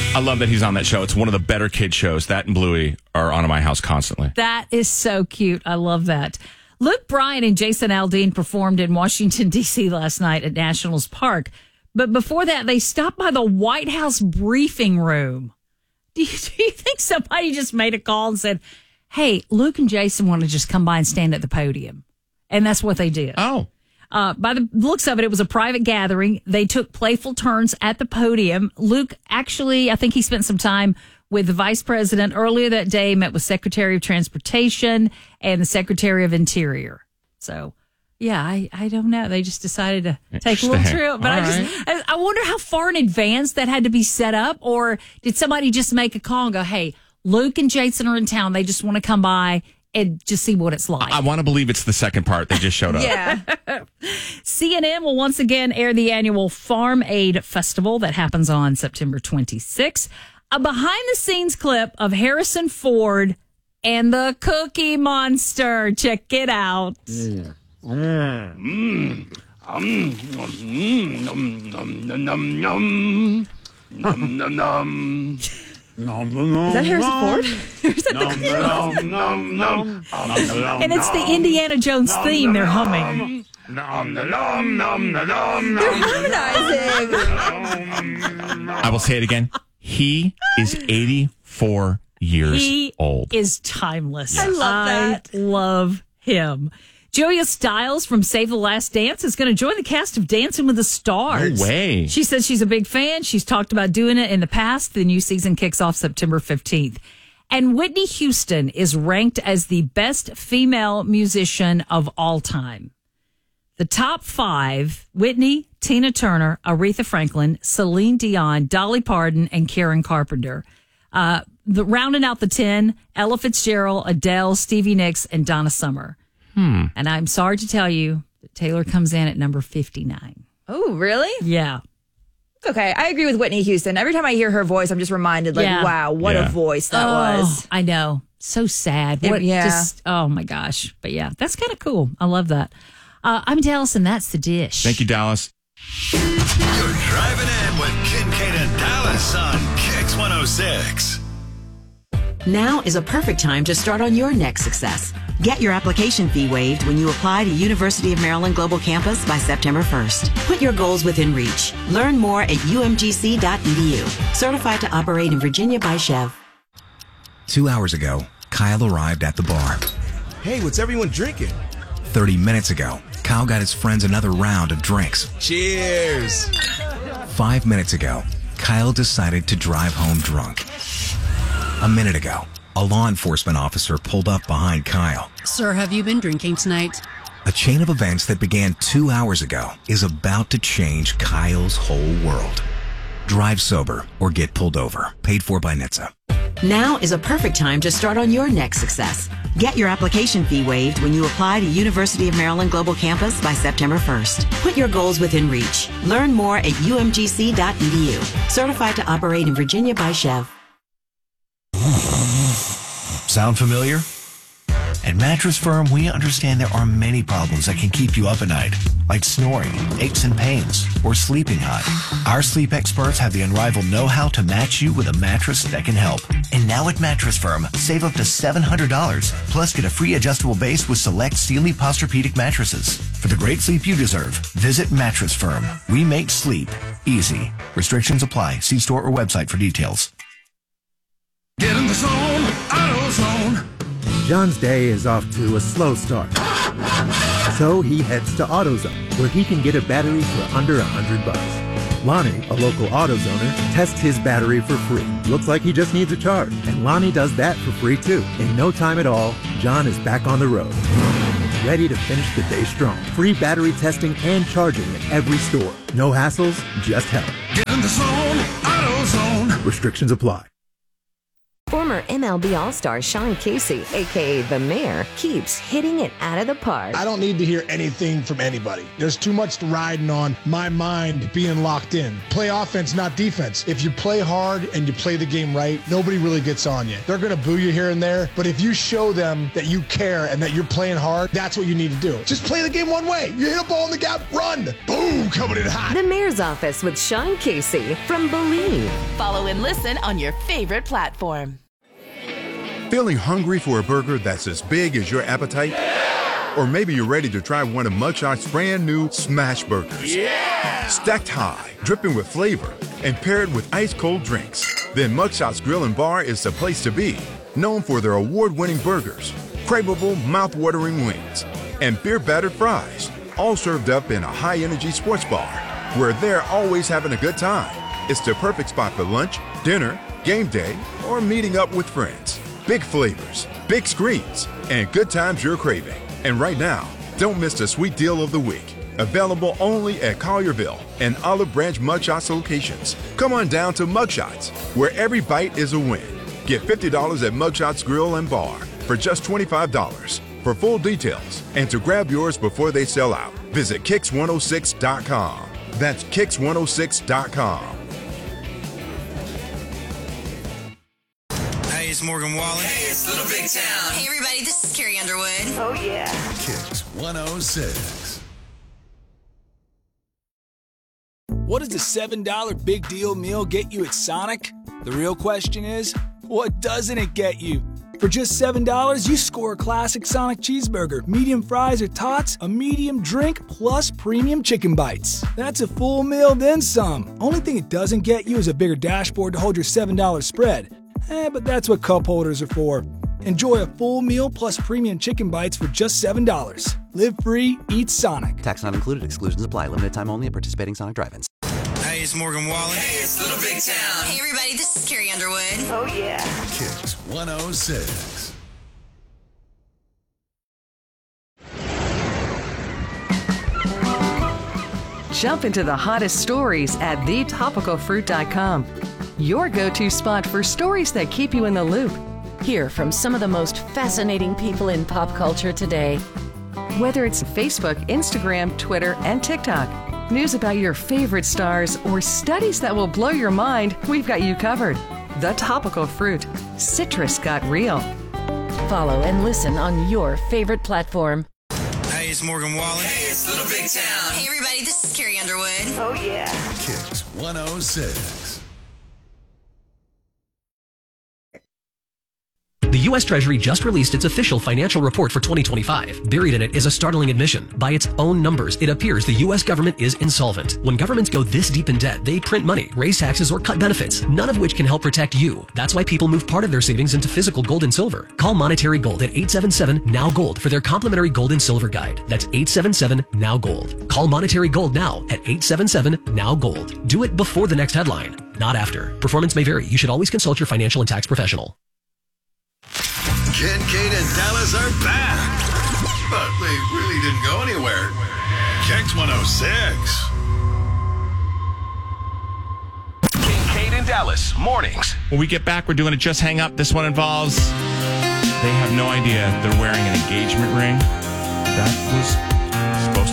I love that he's on that show. It's one of the better kid shows. That and Bluey are on in my house constantly. That is so cute. I love that. Luke Bryan and Jason Aldean performed in Washington, D.C. last night at Nationals Park. But before that, they stopped by the White House briefing room. Do you think somebody just made a call and said, hey, Luke and Jason want to just come by and stand at the podium? And that's what they did. Oh. By the looks of it was a private gathering. They took playful turns at the podium. Luke, actually, I think he spent some time with the vice president earlier that day, met with Secretary of Transportation and the Secretary of Interior. So, yeah, I don't know. They just decided to take a little trip. But I wonder how far in advance that had to be set up, or did somebody just make a call and go, hey, Luke and Jason are in town. They just want to come by and just see what it's like. I want to believe it's the second part. They just showed up. Yeah. CNN will once again air the annual Farm Aid Festival that happens on September 26th. A behind-the-scenes clip of Harrison Ford and the Cookie Monster. Check it out. Yeah. Is that Harrison Ford? And it's the Indiana Jones theme they're humming. They're harmonizing. I will say it again. He is 84 years old. He is timeless. Yes. I love that. I love him. Julia Stiles from Save the Last Dance is going to join the cast of Dancing with the Stars. No way. She says she's a big fan. She's talked about doing it in the past. The new season kicks off September 15th. And Whitney Houston is ranked as the best female musician of all time. The top 5, Whitney, Tina Turner, Aretha Franklin, Celine Dion, Dolly Parton, and Karen Carpenter. Rounding out the 10, Ella Fitzgerald, Adele, Stevie Nicks, and Donna Summer. And I'm sorry to tell you that Taylor comes in at number 59. Oh, really? Yeah. It's okay. I agree with Whitney Houston. Every time I hear her voice, I'm just reminded, wow, what a voice that was. I know. So sad. Oh, my gosh. But yeah, that's kind of cool. I love that. I'm Dallas, and that's The Dish. Thank you, Dallas. You're driving in with Kincaid and Dallas on Kix 106. Now is a perfect time to start on your next success. Get your application fee waived when you apply to University of Maryland Global Campus by September 1st. Put your goals within reach. Learn more at umgc.edu. Certified to operate in Virginia by Chev. 2 hours ago, Kyle arrived at the bar. Hey, what's everyone drinking? 30 minutes ago, Kyle got his friends another round of drinks. Cheers! 5 minutes ago, Kyle decided to drive home drunk. A minute ago, a law enforcement officer pulled up behind Kyle. Sir, have you been drinking tonight? A chain of events that began 2 hours ago is about to change Kyle's whole world. Drive sober or get pulled over. Paid for by NHTSA. Now is a perfect time to start on your next success. Get your application fee waived when you apply to University of Maryland Global Campus by September 1st. Put your goals within reach. Learn more at umgc.edu. Certified to operate in Virginia by Chev. Sound familiar? At Mattress Firm, we understand there are many problems that can keep you up at night, like snoring, aches and pains, or sleeping hot. Our sleep experts have the unrivaled know-how to match you with a mattress that can help. And now at Mattress Firm, save up to $700, plus get a free adjustable base with select Sealy Posturepedic mattresses. For the great sleep you deserve, visit Mattress Firm. We make sleep easy. Restrictions apply. See store or website for details. Get in the zone, AutoZone. John's day is off to a slow start. So he heads to AutoZone, where he can get a battery for under $100. Lonnie, a local AutoZoner, tests his battery for free. Looks like he just needs a charge, and Lonnie does that for free too. In no time at all, John is back on the road, ready to finish the day strong. Free battery testing and charging at every store. No hassles, just help. Get in the zone, AutoZone. Restrictions apply. For Former MLB All-Star Sean Casey, a.k.a. The Mayor, keeps hitting it out of the park. I don't need to hear anything from anybody. There's too much riding on my mind being locked in. Play offense, not defense. If you play hard and you play the game right, nobody really gets on you. They're going to boo you here and there, but if you show them that you care and that you're playing hard, that's what you need to do. Just play the game one way. You hit a ball in the gap, run. Boom, coming in hot. The Mayor's Office with Sean Casey from Believe. Follow and listen on your favorite platform. Feeling hungry for a burger that's as big as your appetite? Or maybe you're ready to try one of Mugshot's brand new Smash Burgers. Yeah! Stacked high, dripping with flavor, and paired with ice-cold drinks. Then Mugshot's Grill and Bar is the place to be. Known for their award-winning burgers, craveable, mouth-watering wings, and beer-battered fries. All served up in a high-energy sports bar, where they're always having a good time. It's the perfect spot for lunch, dinner, game day, or meeting up with friends. Big flavors, big screens, and good times you're craving. And right now, don't miss the sweet deal of the week. Available only at Collierville and Olive Branch Mugshots locations. Come on down to Mugshots, where every bite is a win. Get $50 at Mugshots Grill and Bar for just $25. For full details and to grab yours before they sell out, visit Kicks106.com. That's Kicks106.com. Hey, it's Morgan Wallen. Hey, it's Little Big Town. Hey, everybody, this is Carrie Underwood. Oh, yeah. Kicks 106. What does the $7 big deal meal get you at Sonic? The real question is, what doesn't it get you? For just $7, you score a classic Sonic cheeseburger, medium fries or tots, a medium drink, plus premium chicken bites. That's a full meal, then some. Only thing it doesn't get you is a bigger dashboard to hold your $7 spread. But that's what cup holders are for. Enjoy a full meal plus premium chicken bites for just $7. Live free, eat Sonic. Tax not included. Exclusions apply. Limited time only at participating Sonic drive-ins. Hey, it's Morgan Wallen. Hey, it's Little Big Town. Hey, everybody, this is Carrie Underwood. Oh, yeah. Kicks 106. Jump into the hottest stories at thetopicalfruit.com. Your go-to spot for stories that keep you in the loop. Hear from some of the most fascinating people in pop culture today. Whether it's Facebook, Instagram, Twitter, and TikTok, news about your favorite stars, or studies that will blow your mind, we've got you covered. The Topical Fruit. Citrus got real. Follow and listen on your favorite platform. Hey, it's Morgan Wallen. Hey, it's Little Big Town. Hey, everybody, this is Carrie Underwood. Oh, yeah. Kicks 106. The U.S. Treasury just released its official financial report for 2025. Buried in it is a startling admission. By its own numbers, it appears the U.S. government is insolvent. When governments go this deep in debt, they print money, raise taxes, or cut benefits, none of which can help protect you. That's why people move part of their savings into physical gold and silver. Call Monetary Gold at 877-NOW-GOLD for their complimentary gold and silver guide. That's 877-NOW-GOLD. Call Monetary Gold now at 877-NOW-GOLD. Do it before the next headline, not after. Performance may vary. You should always consult your financial and tax professional. Kincaid and Dallas are back, but they really didn't go anywhere. Kicks 106. Kincaid and Dallas, mornings. When we get back, we're doing a Just Hang Up. This one involves, they have no idea they're wearing an engagement ring. That was